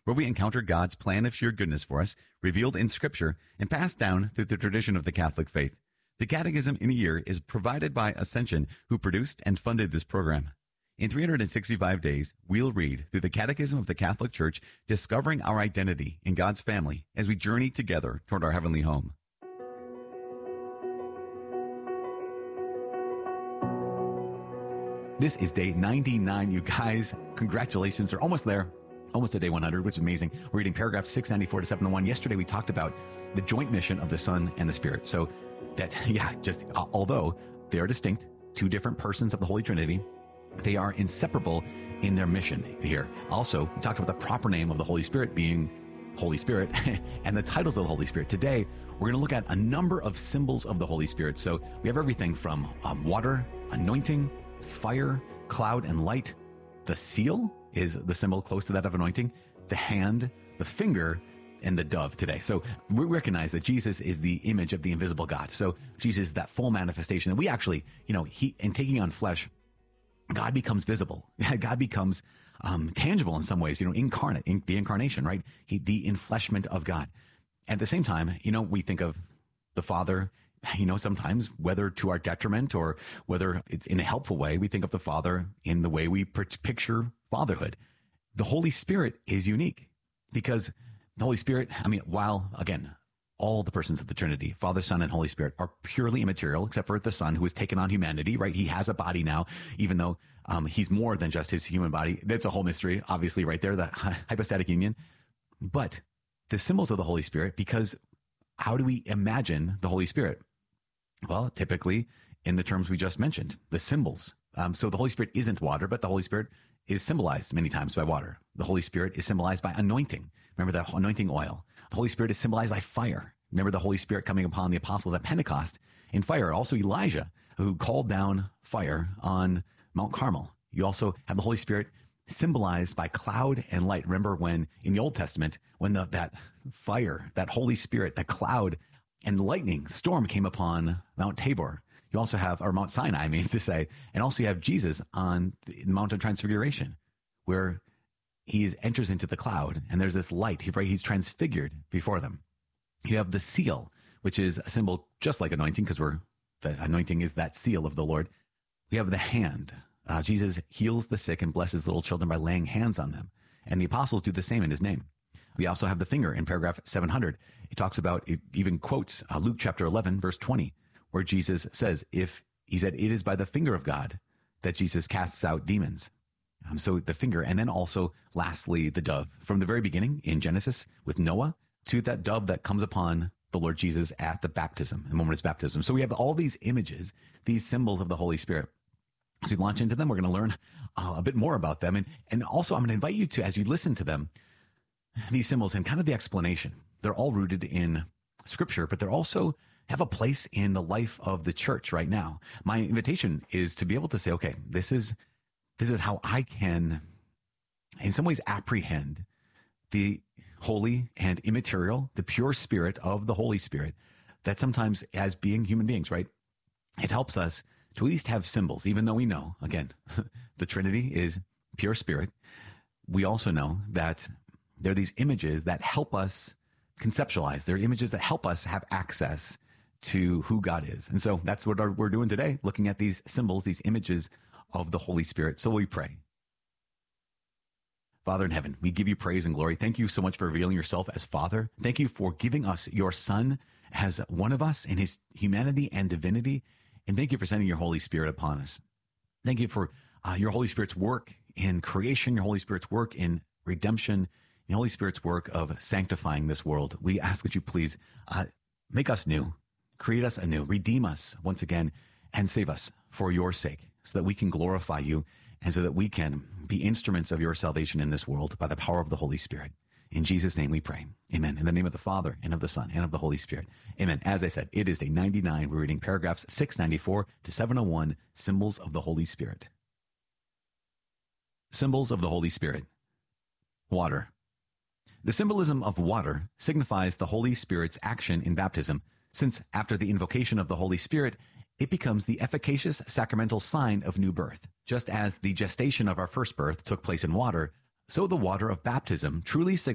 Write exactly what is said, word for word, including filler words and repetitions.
where we encounter God's plan of sheer goodness for us, revealed in Scripture and passed down through the tradition of the Catholic faith. The Catechism in a Year is provided by Ascension, who produced and funded this program. In three hundred sixty-five days, we'll read through the Catechism of the Catholic Church, discovering our identity in God's family as we journey together toward our heavenly home. This is day ninety-nine, you guys. Congratulations. We're almost there. Almost to day one hundred, which is amazing. We're reading paragraphs six ninety-four to seven oh one. Yesterday, we talked about the joint mission of the Son and the Spirit. So that, yeah, just uh, although they are distinct, two different persons of the Holy Trinity, they are inseparable in their mission here. Also, we talked about the proper name of the Holy Spirit being Holy Spirit and the titles of the Holy Spirit. Today, we're going to look at a number of symbols of the Holy Spirit. So we have everything from um, water, anointing, fire, cloud, and light. The seal is the symbol close to that of anointing, the hand, the finger, and the dove today. So we recognize that Jesus is the image of the invisible God. So Jesus is that full manifestation that we actually, you know, he, in taking on flesh, God becomes visible. God becomes um, tangible in some ways, you know, incarnate, in the incarnation, right? He, the enfleshment of God. At the same time, you know, we think of the Father, you know, sometimes whether to our detriment or whether it's in a helpful way, we think of the Father in the way we picture fatherhood. The Holy Spirit is unique because the Holy Spirit, I mean, while, again, all the persons of the Trinity, Father, Son, and Holy Spirit, are purely immaterial, except for the Son, who has taken on humanity, right? He has a body now, even though um, he's more than just his human body. That's a whole mystery, obviously, right there, the hypostatic union. But the symbols of the Holy Spirit, because how do we imagine the Holy Spirit? Well, typically in the terms we just mentioned, the symbols. Um, so the Holy Spirit isn't water, but the Holy Spirit is symbolized many times by water. The Holy Spirit is symbolized by anointing. Remember that anointing oil. The Holy Spirit is symbolized by fire. Remember the Holy Spirit coming upon the apostles at Pentecost in fire. Also Elijah, who called down fire on Mount Carmel. You also have the Holy Spirit symbolized by cloud and light. Remember when in the Old Testament, when the, that fire, that Holy Spirit, that cloud and lightning storm came upon Mount Tabor. You also have, or Mount Sinai, I mean to say, and also you have Jesus on the Mount of Transfiguration, where he is, enters into the cloud, and there's this light. He, right, he's transfigured before them. You have the seal, which is a symbol just like anointing, because we're the anointing is that seal of the Lord. We have the hand. Uh, Jesus heals the sick and blesses little children by laying hands on them, and the apostles do the same in his name. We also have the finger in paragraph seven hundred. It talks about, it even quotes uh, Luke chapter eleven, verse twenty, where Jesus says, if he said, it is by the finger of God that Jesus casts out demons. Um, so the finger, and then also lastly, the dove from the very beginning in Genesis with Noah to that dove that comes upon the Lord Jesus at the baptism, the moment of his baptism. So we have all these images, these symbols of the Holy Spirit. As we launch into them, we're going to learn uh, a bit more about them. And, and also I'm going to invite you to, as you listen to them, these symbols and kind of the explanation. They're all rooted in Scripture, but they're also have a place in the life of the church right now. My invitation is to be able to say, okay, this is this is how I can, in some ways, apprehend the holy and immaterial, the pure spirit of the Holy Spirit, that sometimes as being human beings, right, it helps us to at least have symbols, even though we know, again, the Trinity is pure spirit. We also know that there are these images that help us conceptualize. They're images that help us have access to who God is. And so that's what our, we're doing today, looking at these symbols, these images of the Holy Spirit. So we pray. Father in heaven, we give you praise and glory. Thank you so much for revealing yourself as Father. Thank you for giving us your Son as one of us in his humanity and divinity. And thank you for sending your Holy Spirit upon us. Thank you for uh, your Holy Spirit's work in creation, your Holy Spirit's work in redemption, the Holy Spirit's work of sanctifying this world. We ask that you please uh, make us new, create us anew, redeem us once again, and save us for your sake, so that we can glorify you and so that we can be instruments of your salvation in this world by the power of the Holy Spirit. In Jesus' name we pray. Amen. In the name of the Father, and of the Son, and of the Holy Spirit. Amen. As I said, it is day ninety-nine. We're reading paragraphs six ninety-four to seven oh one, Symbols of the Holy Spirit. Symbols of the Holy Spirit. Water. The symbolism of water signifies the Holy Spirit's action in baptism, since after the invocation of the Holy Spirit, it becomes the efficacious sacramental sign of new birth. Just as the gestation of our first birth took place in water, so the water of baptism truly signifies